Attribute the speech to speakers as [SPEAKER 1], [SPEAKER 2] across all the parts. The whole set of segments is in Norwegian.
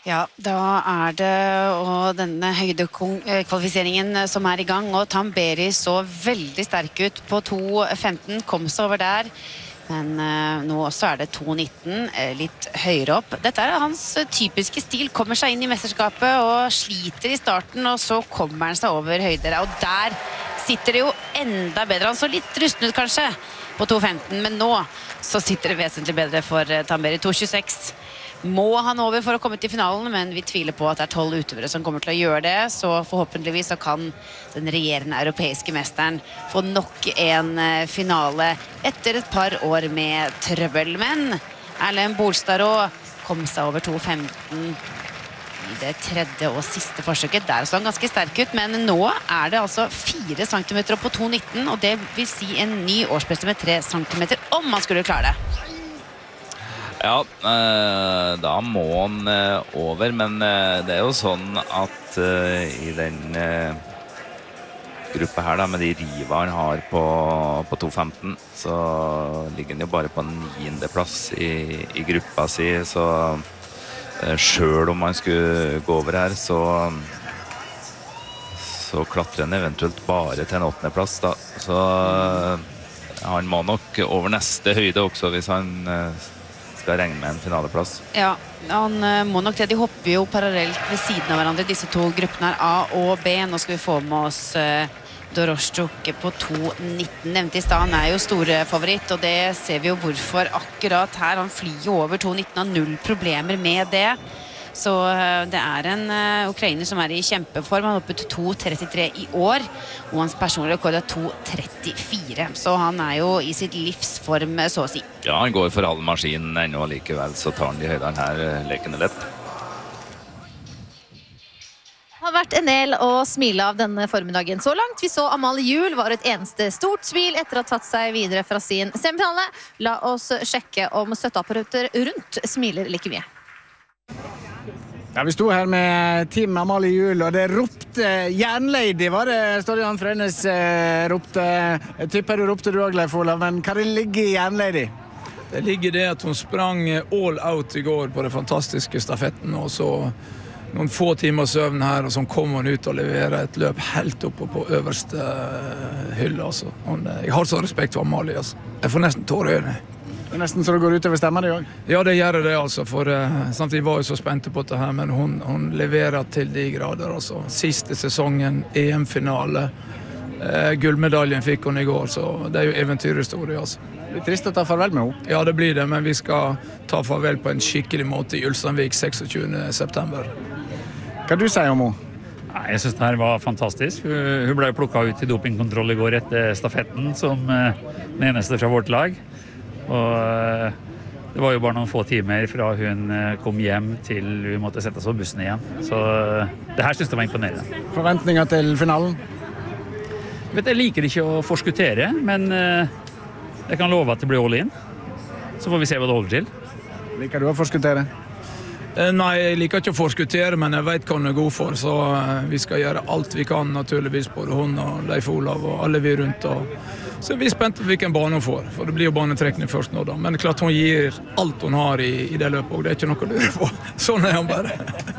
[SPEAKER 1] Ja, da det og denne høydekvalifiseringen som I gang, og Tamberi så veldig sterk ut på 2.15, kom seg over der, men nå også det 2.19, litt høyere opp. Dette hans typiske stil, kommer seg inn I mesterskapet og sliter I starten, og så kommer han seg over høyder, og der sitter det jo enda bedre. Han så litt rusten ut kanskje på 2.15, men nå så sitter det vesentlig bedre for Tamberi. 2.26 må han over for å komme til finalen, men vi tviler på at det 12 utøvere som kommer til å gjøre det, så forhåpentligvis så kan den regjerende europeiske mesteren få nok en finale etter et par år med trøbbel. Men Erlend Bolstad kom seg over 2.15 I det tredje og siste forsøket. Der så han ganske sterk ut, men nå det altså 4 centimeter opp på 2.19, og det vil si en ny årsbeste med 3 centimeter om man skulle klare det.
[SPEAKER 2] Ja, da må han over, men det jo sånn at I den gruppa her da, med de riva han har på 2.15, så ligger han jo bare på 9. plass I gruppa si, så selv om han skulle gå over her, så klatrer han eventuelt bare til en 8. plass da, så han må nok over neste høyde også hvis han skal regne med en finaleplass.
[SPEAKER 1] Ja, han må nok det. De hopper jo parallelt ved siden av hverandre, disse to gruppene A og B. Nå skal vi få med oss Doroschuk på 2.19. Nevnte I sted, han jo store favoritt, og det ser vi jo hvorfor akkurat her. Han flyr jo over 2.19 og har 0 problemer med det. Så det en ukrainer som I kjempeform. Han hoppet 2.33 I år, og hans personlige rekord 2.34. Så han jo I sitt livsform, så å si.
[SPEAKER 2] Ja, han går for all maskinen ennå likevel, så tar han de høydene her lekende lett.
[SPEAKER 3] Det har vært en del å smile av denne formiddagen så langt. Vi så Amalie Juel var et eneste stort smil etter å ha tatt seg videre fra sin semifinale. La oss sjekke om støtteapparater rundt smiler like mye.
[SPEAKER 4] Ja, vi stod her med Team Amalie Juel, og det ropte jernlady, var det Stadion Frøynes ropte. Jeg tipper du ropte du også, Leif Olav, men hva det ligger I jernlady?
[SPEAKER 5] Det ligger det at hun sprang all out I går på det fantastiske stafetten, og så noen få timer søvn her, og så kommer hun ut og leverer et løp helt oppe på øverste hylle. Altså. Jeg har så respekt for Amalie. Altså. Jeg får nesten tårer I øynene.
[SPEAKER 4] Det nesten så det går utover stemmer det også.
[SPEAKER 5] Ja, det gjør det altså, for samtidig var jeg så spente på det her, men hun leverer til de grader. Altså. Siste sesongen, EM-finale, gullmedaljen fikk hun I går, så det jo eventyrhistorie. Altså.
[SPEAKER 4] Det blir trist å ta farvel med henne.
[SPEAKER 5] Ja, det blir det, men vi skal ta farvel på en skikkelig måte I Ulsteinvik 26. september.
[SPEAKER 4] Hva du sier om henne?
[SPEAKER 6] Jeg synes det her var fantastisk. Hun ble plukket ut til dopingkontroll I går etter stafetten som den eneste fra vårt lag. Og det var jo bare noen få timer fra hun kom hjem til vi måtte sette oss på bussen igjen. Så det her synes jeg var imponerende.
[SPEAKER 4] Forventninger til finalen?
[SPEAKER 6] Jeg liker ikke å forskuttere, men jeg kan love at det blir all in. Så får vi se hva det holder til.
[SPEAKER 4] Liker du å forskuttere?
[SPEAKER 5] Nei, jeg liker ikke å forskuttere, men jeg vet hva hun god for, så vi skal gjøre alt vi kan, naturligvis, både hun og Leif Olav og alle vi rundt. Så vi spent på hvilken bane hun får, for det blir jo banetrekning først nå da. Men det klart hun gir alt hun har I det løpet, og det ikke noe å lure på. Sånn han bare.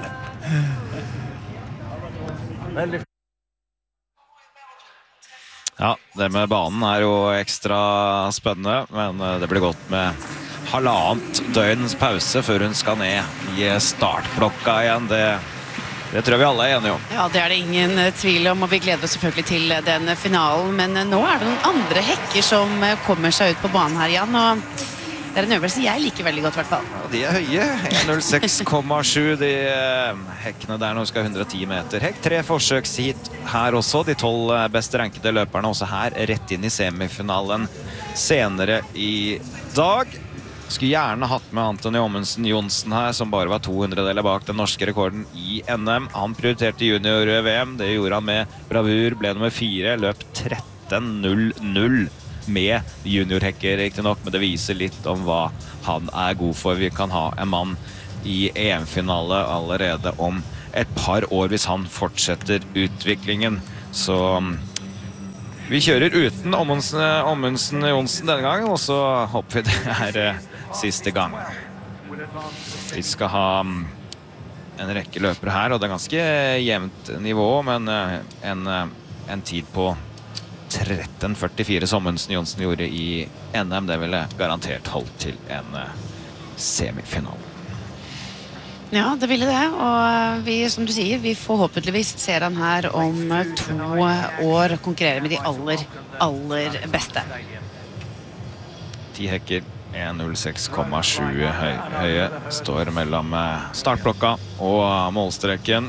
[SPEAKER 2] Ja, det med banen jo ekstra spennende, men det blir godt med halvannet døgns pause før hun skal ned I startblokka igjen. Det tror vi alle enige om.
[SPEAKER 1] Ja, det det ingen tvil om, og vi gleder oss selvfølgelig til den finalen. Men nå det noen andre hekker som kommer seg ut på banen her, Jan, og det en øvelse jeg liker veldig godt, I hvert fall.
[SPEAKER 2] Ja, de høye. 1.06,7. De hekkene der nå skal 110 meter. Hekk 3 forsøkshit her også. De 12 beste rankede løperne også her, rett inn I semifinalen senere I dag. Skulle gjerne hatt med Antony Amundsen Johnsen her, som bare var 200-deler bak den norske rekorden I NM. Han prioriterte junior-VM, det gjorde han med bravur, ble nummer 4, løp 13.00 med juniorhekker, riktig nok, men det viser litt om hva han god for. Vi kan ha en mann I EM-finale allerede om et par år hvis han fortsetter utviklingen. Så vi kjører uten Amundsen Johnsen denne gangen, og så håper vi det siste gang. Vi skal ha en rekke løpere her, og det ganske jevnt nivå, men en tid på 13.44 Amundsen Johnsen gjorde i NM, det ville garantert holdt til en semifinale.
[SPEAKER 1] Ja, det ville det, og vi, som du sier, vi forhåpentligvis ser han her om 2 år konkurrere med de aller beste.
[SPEAKER 2] 10 hekker, 1.06,7 høye, står mellom startblokka og målstreken.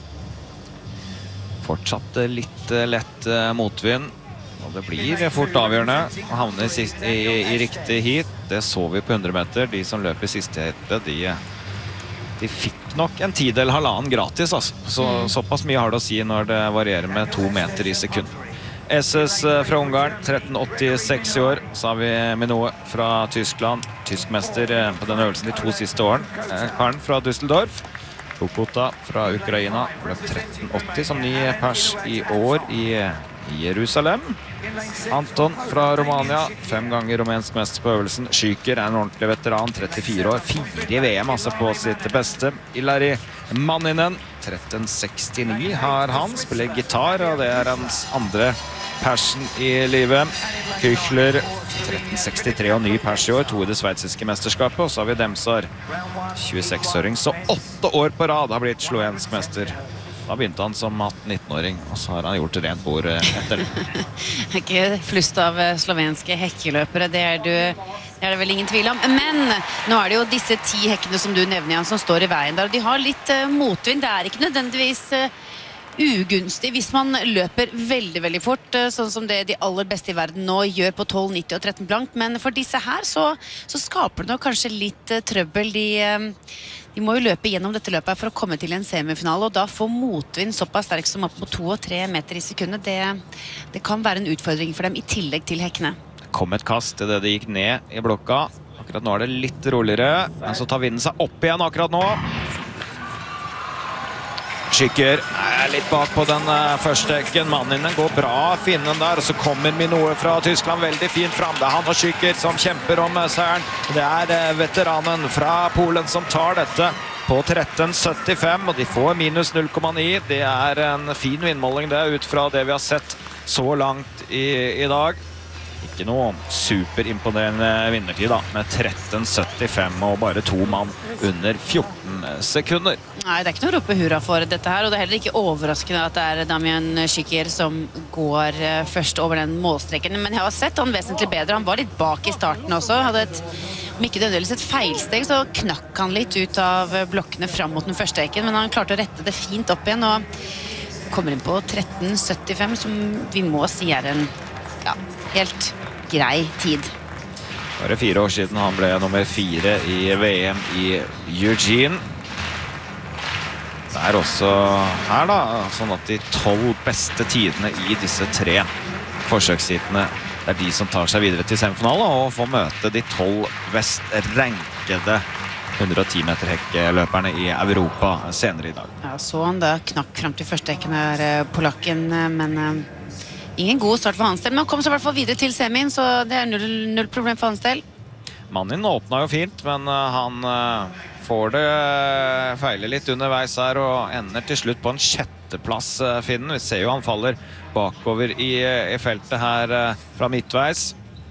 [SPEAKER 2] Fortsatt litt lett motvind, og det blir fort avgjørende å havne i riktig hit. Det så vi på 100 meter. De som løper i siste hetet, de fikk nok en tid eller halvannen gratis, altså. Såpass mye har det å si når det varierer med 2 meter i sekunden. SS fra Ungarn, 1386 i år. Så har vi Minot fra Tyskland, tyskmester på denne øvelsen de 2 siste årene. Karen fra Düsseldorf. Kokota fra Ukraina, løp 1380 som ny pers i år i Jerusalem. Anton fra Romania, 5 ganger rumensk mester på øvelsen. Skyker en ordentlig veteran, 34 år, 4 i VM altså på sitt beste. Ilari Manninen, 1369 har han, spiller gitar, og det hans andre persen i livet. Küchler, 1363 og ny pers i år, 2 i det sveitsiske mesterskapet. Og så har vi Demsar, 26-åring, så 8 år på rad har blitt slovensk mester. Da begynte han som 18-19-åring, og så har han gjort rent bord etter det.
[SPEAKER 1] Ikke flust av slovenske hekkeløpere, det er det vel ingen tvil om. Men nå er det jo disse 10 hekkene som du nevner, Jan, som står i veien der, og de har litt motvind. Det er ikke nødvendigvis ugunstig hvis man løper veldig fort, sånn som det de aller beste i verden nå gjør på 12,90 og 13 blank, men for disse her så skaper det nok kanskje litt trøbbel. De må jo løpe gjennom dette løpet for å komme til en semifinale, og da få motvind såpass sterk som opp mot 2 og 3 meter i sekundet, det kan være en utfordring for dem i tillegg til hekkene.
[SPEAKER 2] Det kom et kast til det de gikk ned i blokka. Akkurat nå er det litt roligere, men så tar vinden seg opp igjen akkurat nå. Skyker er litt bak på den første hekken. Manninen går bra, finnen der, og så kommer Minot fra Tyskland veldig fint fram. Det er han og Skyker som kjemper om seieren. Det er veteranen fra Polen som tar dette på 13.75, og de får minus 0,9. Det er en fin vindmåling det, ut fra det vi har sett så langt i dag. Ikke noe superimponerende vinnertid da, med 13.75 og bare 2 mann under 14 sekunder.
[SPEAKER 1] Nei, det er ikke noe å rope hurra for dette her, og det er heller ikke overraskende at det er Damian Skyker som går først over den målstreken. Men jeg har sett han vesentlig bedre. Han var litt bak i starten også. Hadde om ikke nødvendigvis et feilsteg, så knakk han litt ut av blokkene fram mot den første hekken, men han klarte å rette det fint opp igjen, og kommer inn på 13.75, som vi må si er en helt grei tid.
[SPEAKER 2] Bare 4 år siden han ble nummer 4 i VM i Eugene. Det er også her da, sånn at de 12 beste tidene i disse 3 forsøkshitene, det er de som tar seg videre til semifinale og får møte de 12 best rankede 110 meter hekkeløperne i Europa senere i dag.
[SPEAKER 1] Ja, så han da knakk frem til første hekken her, polakken, men ingen god start for hans del, men han kom så i hvert fall videre til semien, så det er null problem for hans del.
[SPEAKER 2] Mannen åpnet jo fint, men han får det feile litt underveis her, og ender til slutt på en 6. plass, Finnen. Vi ser jo han faller bakover i feltet her fra midtveis.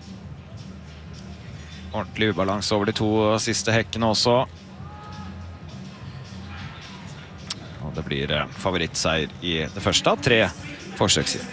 [SPEAKER 2] Ordentlig ubalanse over de 2 siste hekkene også. Og det blir favorittseier i det første av 3 forsøkshit.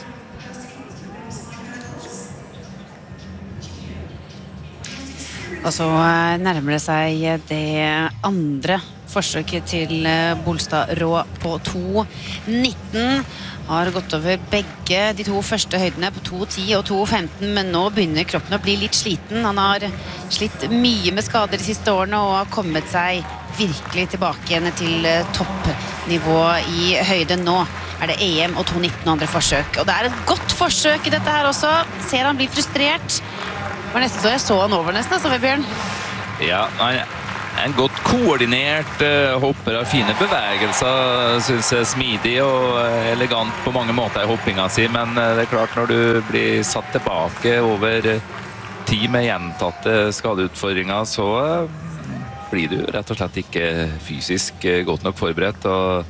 [SPEAKER 1] Og så nærmer det seg det andre forsøket til Bolstad Rå på 2.19. Har gått over begge de 2 første høydene på 2.10 og 2.15, men nå begynner kroppen å bli litt sliten. Han har slitt mye med skader de siste årene og har kommet seg virkelig tilbake igjen til toppnivå i høyde. Nå er det EM og 2.19 andre forsøk, og det er et godt forsøk i dette her også. Ser han blir frustrert. Det var nesten så jeg så han over nesten, altså, Vebjørn.
[SPEAKER 7] Ja, en godt koordinert hopper, har fine bevegelser, synes jeg, smidig og elegant på mange måter i hoppinga si, men det er klart når du blir satt tilbake over tid med gjentatte skadeutfordringer, så blir du rett og slett ikke fysisk godt nok forberedt, og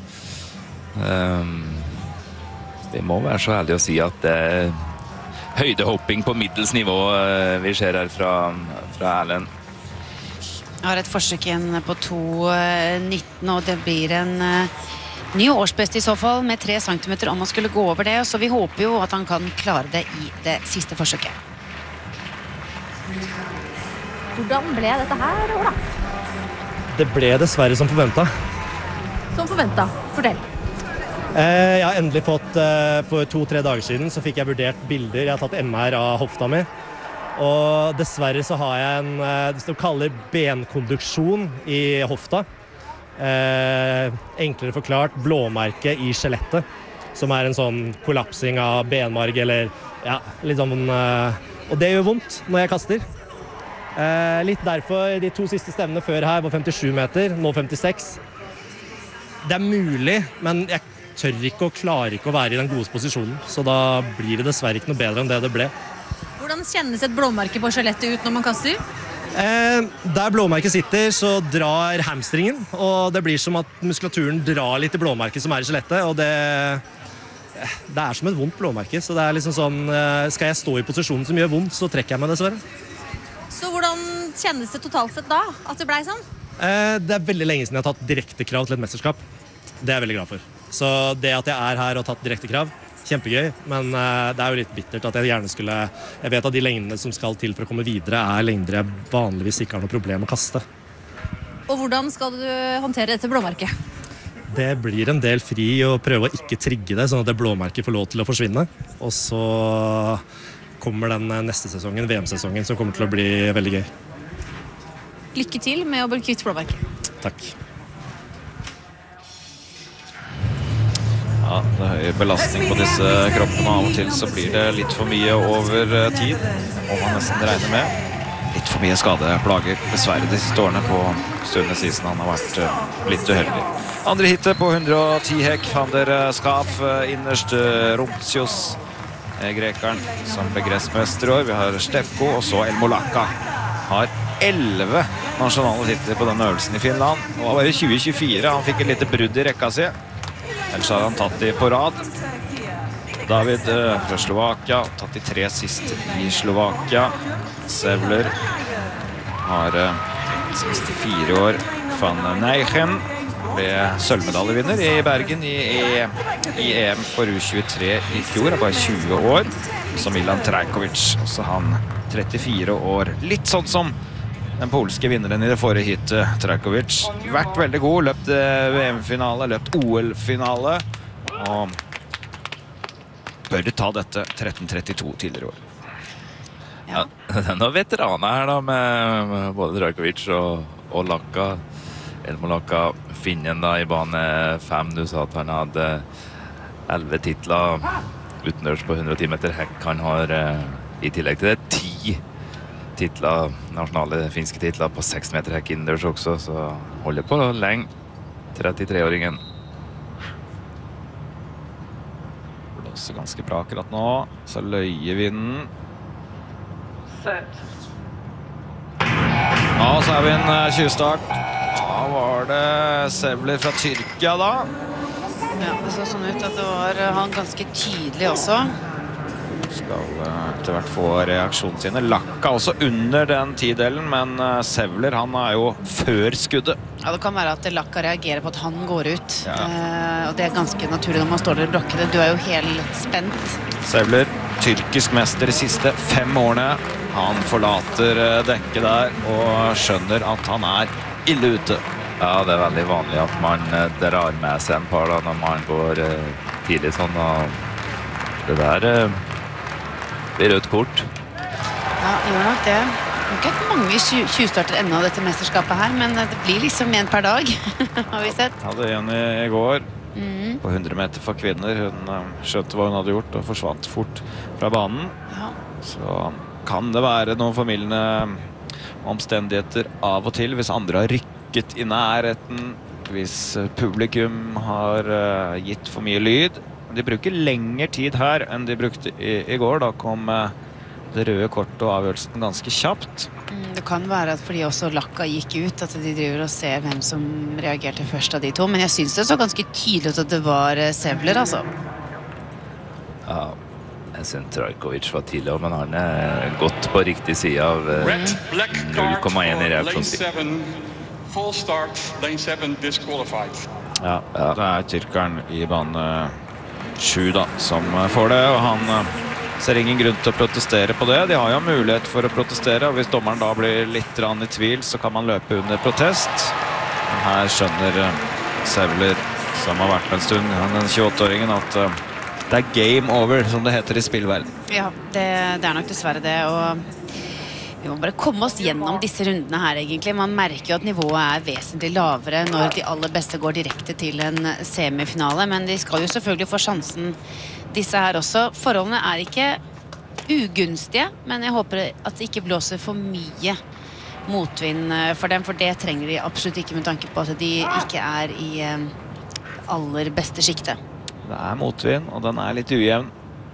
[SPEAKER 7] vi må være så ærlige å si at det høydehopping på middels nivå vi ser her fra Erlend.
[SPEAKER 1] Jeg har et forsøk igjen på 2,19, og det blir en ny årsbest i så fall, med 3 centimeter om man skulle gå over det, så vi håper jo at han kan klare det i det siste forsøket.
[SPEAKER 3] Hvordan ble dette her, Ola?
[SPEAKER 8] Det ble dessverre som forventet.
[SPEAKER 3] Som forventet. Fortell.
[SPEAKER 8] Jeg har endelig fått, for 2-3 dager siden, så fikk jeg vurdert bilder. Jeg har tatt MR av hofta mi. Og dessverre så har jeg en, det som kaller benkonduksjon i hofta. Enklere forklart, blåmerke i skjelettet, som er en sånn kollapsing av benmarg, eller ja, litt sånn, og det gjør vondt når jeg kaster. Litt derfor, de 2 siste stevnene før her var 57 meter, nå 56. Det er mulig, men jeg tør ikke og klarer ikke å være i den gode posisjonen, så da blir det dessverre ikke noe bedre enn det ble.
[SPEAKER 3] Hvordan kjennes et blåmerke på skjelettet ut når man kaster?
[SPEAKER 8] Der blåmerket sitter, så drar hamstringen, og det blir som at muskulaturen drar litt i blåmerket som er i skjelettet, og det er som et vondt blåmerke, så det er liksom sånn, skal jeg stå i posisjonen som gjør vondt, så trekker jeg meg dessverre.
[SPEAKER 3] Så hvordan kjennes det totalt sett da, at det ble sånn?
[SPEAKER 8] Det er veldig lenge siden jeg har tatt direkte krav til et mesterskap. Det er jeg veldig glad for. Så det at jeg er her og tatt direkte krav, kjempegøy, men det er jo litt bittert at jeg gjerne skulle... Jeg vet at de lengdene som skal til for å komme videre er lengder jeg vanligvis ikke har noe problem å kaste.
[SPEAKER 3] Og hvordan skal du håndtere dette blåmerket?
[SPEAKER 8] Det blir en del fri å prøve å ikke trigge det, sånn at det blåmerket får lov til å forsvinne. Og så kommer den neste sesongen, VM-sesongen, som kommer til å bli veldig gøy.
[SPEAKER 3] Lykke til med å bli kvitt blåmerket.
[SPEAKER 8] Takk.
[SPEAKER 2] Ja, det er høy belastning på disse kroppene. Av og til så blir det litt for mye over tid, må man nesten regne med. Litt for mye skadeplager, dessverre de siste årene på Sturnes-isen. Han har vært litt uheldig. Andre hittet på 110 hekk, Van der Skaf, innerst Rumtsios, grekeren som ble gressmester i år. Vi har Stefko, og så Elmolaka. Har 11 nasjonale titler på denne øvelsen i Finland. Nå var det 2024, han fikk et lite brudd i rekka si. Ellers har han tatt de på rad. David fra Slovakia, tatt de 3 siste i Slovakia. Sevler har 64 år. Van Neichen ble sølvmedaljevinner i Bergen i EM for U23 i fjor, er bare 20 år. Så Milan Trajkovic, også han 34 år. Litt sånn som den polske vinneren i det forrige hitet, Trajkovic. Vært veldig god, løpt VM-finale, løpt OL-finale, og bør ta dette 13.32 tidligere år.
[SPEAKER 7] Ja, det er noen veteraner her da, med både Trajkovic og Laka. Elmolaka finner da i bane 5. Du sa at han hadde 11 titler utendørs på 110 meter hekk. Han har i tillegg til det 10 titler, nasjonale finske titler på 6 meter hekk innendørs også, så holder på lenge. 33-åringen.
[SPEAKER 2] Blåser ganske bra akkurat nå, så løyer vinden. Ja, så har vi en 20-start. Da var det Sevler fra Tyrkia da.
[SPEAKER 1] Ja, det så sånn ut at det var han ganske tydelig også.
[SPEAKER 2] Skal etter hvert få reaksjonen sine. Laka også under den tidelen, men Sevler, han er jo før skuddet.
[SPEAKER 1] Ja, det kan være at Laka reagerer på at han går ut.
[SPEAKER 2] Ja.
[SPEAKER 1] Og det er ganske naturlig når man står der i blokkene. Du er jo helt spent.
[SPEAKER 2] Sevler, tyrkisk mester de siste 5 årene. Han forlater dekket der og skjønner at han er ille ute.
[SPEAKER 7] Ja, det er veldig vanlig at man drar med seg en par da, når man går tidlig sånn. Og det der blir rødt kort.
[SPEAKER 1] Ja, gjør nok det. Det er ikke mange 20-starter ennå dette mesterskapet her, men det blir liksom en per dag, har vi sett.
[SPEAKER 2] Hadde en i går på 100 meter for kvinner. Hun skjønte hva hun hadde gjort og forsvant fort fra banen.
[SPEAKER 1] Ja.
[SPEAKER 2] Så kan det være noen formildende omstendigheter av og til hvis andre har rykket i nærheten, hvis publikum har gitt for mye lyd. De bruker lengre tid her enn de brukte i går. Da kom det røde kortet og avgjørelsen ganske kjapt.
[SPEAKER 1] Det kan være at fordi også Laka gikk ut, at de driver og ser hvem som reagerte først av de to. Men jeg synes det så ganske tydelig ut at det var Sevler, altså.
[SPEAKER 7] Ja, jeg synes Trajkovic var tidlig, men han godt på riktig side av 0,1 i reaksjonstid.
[SPEAKER 9] Full start, lane 7 disqualified.
[SPEAKER 2] Ja, det tyrkeren i bane 7 da, som får det, og han ser ingen grunn til å protestere på det. De har jo mulighet for å protestere, og hvis dommeren da blir litt i tvil, så kan man løpe under protest. Men her skjønner Sevler, som har vært med en stund, den 28-åringen, at det game over, som det heter i spillverden.
[SPEAKER 1] Ja, det nok dessverre det, og vi må bare komme oss gjennom disse rundene her egentlig. Man merker jo at nivået vesentlig lavere når de aller beste går direkte til en semifinale, men de skal jo selvfølgelig få sjansen disse her også. Forholdene ikke ugunstige, men jeg håper at det ikke blåser for mye motvind for dem, for det trenger de absolutt ikke med tanke på at de ikke i aller beste skikte.
[SPEAKER 2] Det motvind, og den litt ujevn.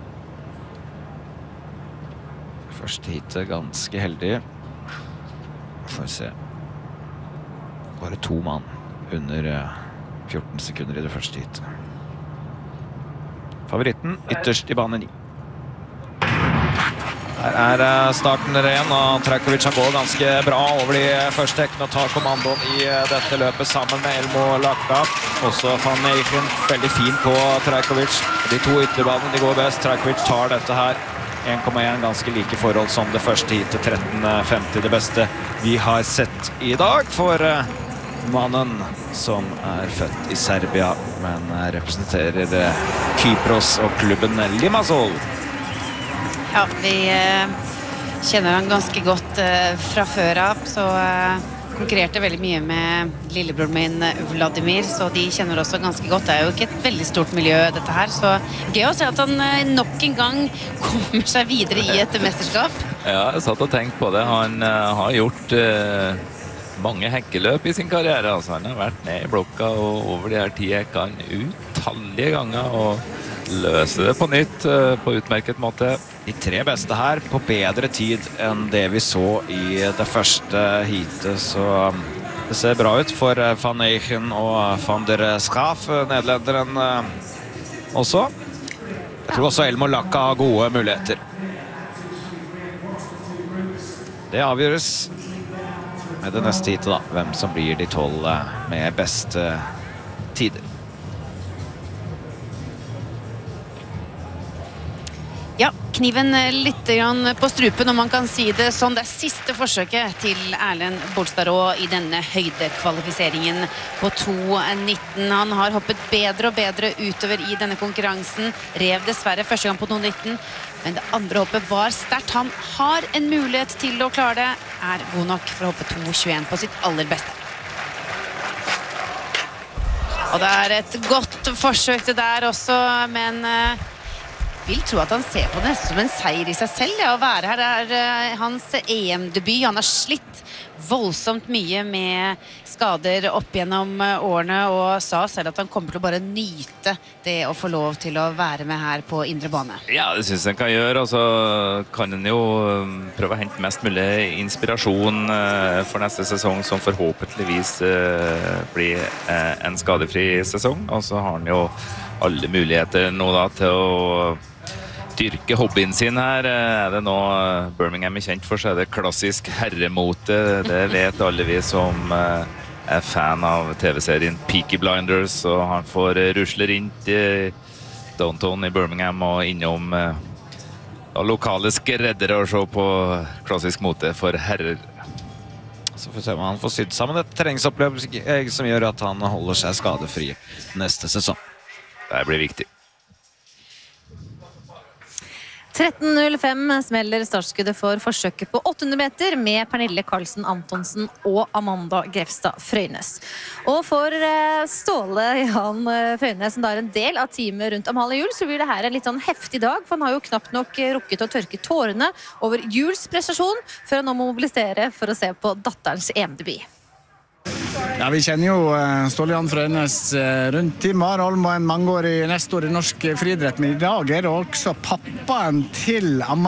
[SPEAKER 2] Første hitet ganske heldig. Får vi se. Bare 2 mann under 14 sekunder i det første hitet. Favoritten ytterst i bane 9. Her starten ren, og Trajkovic går ganske bra over de første hekkene og tar kommandoen i dette løpet sammen med Elmo Laka. Også Van Eycken veldig fin på Trajkovic. De 2 ytterbanene de går best. Trajkovic tar dette her. 1,1 ganske like forhold som det første hitet, 13.50 det beste vi har sett i dag for mannen som født i Serbia, men representerer Kypros og klubben Limassol.
[SPEAKER 1] Ja, vi kjenner han ganske godt fra før av, så konkurrerte veldig mye med lillebroren min Vladimir, så de kjenner også ganske godt. Det jo ikke et veldig stort miljø dette her, så gøy å se at han nok en gang kommer seg videre i et mesterskap.
[SPEAKER 7] Ja, jeg satt og tenkte på det. Han har gjort mange hekkeløp i sin karriere. Altså, han har vært ned i blokka og over de her 10 hekkene utallige ganger og løse det på nytt på utmerket måte.
[SPEAKER 2] De 3 beste her på bedre tid enn det vi så i det første hitet, så det ser bra ut for Van Eycken og Van der Schaaf, nederlenderen også. Jeg tror også Elmo Laka har gode muligheter. Det avgjøres med det neste hitet da, hvem som blir de 12 med beste tider.
[SPEAKER 1] Ja, kniven litt på strupen, om man kan si det sånn. Det siste forsøket til Erlend Bolstad i denne høydekvalifiseringen på 2.19. Han har hoppet bedre og bedre utover i denne konkurransen. Rev dessverre første gang på 2.19, men det andre hoppet var sterkt. Han har en mulighet til å klare det, god nok for å hoppe 2.21 på sitt aller beste. Og det et godt forsøk det der også, men vil tro at han ser på det som en seier i seg selv, å være her. Det hans EM-debut. Han har slitt voldsomt mye med skader opp gjennom årene, og sa selv at han kommer til å bare nyte det å få lov til å være med her på indre bane.
[SPEAKER 7] Ja, det synes jeg kan gjøre. Og så kan han jo prøve å hente mest mulig inspirasjon for neste sesong, som forhåpentligvis blir en skadefri sesong. Og så har han jo alle muligheter nå da til å dyrke hobbyen sin her. Det nå Birmingham kjent for, så det klassisk herremote. Det vet alle vi som fan av TV-serien Peaky Blinders, og han får rusle rundt i downtown i Birmingham og innom lokale skreddere og se på klassisk mote for herrer.
[SPEAKER 2] Så får vi se om han får sydd sammen et treningsopplevelse som gjør at han holder seg skadefri neste sesong.
[SPEAKER 7] Det blir viktig.
[SPEAKER 3] 13.05 smeller startskuddet for forsøket på 800 meter med Pernille Karlsen Antonsen og Amanda Grefstad Frøynes. Og for Ståle Jan Frøynes, som da en del av teamet rundt Amalie Juul, så blir det her en litt sånn heftig dag, for han har jo knapt nok rukket å tørke tårene over Juuls prestasjon, før han nå må mobilisere for å se på datterens EM-debut.
[SPEAKER 4] Ja, vi kjenner jo Ståle Jan Frøynes rundt Timar Holm, og en mangeårig nestor i norsk friidrett, men i dag det også pappaen til Amalie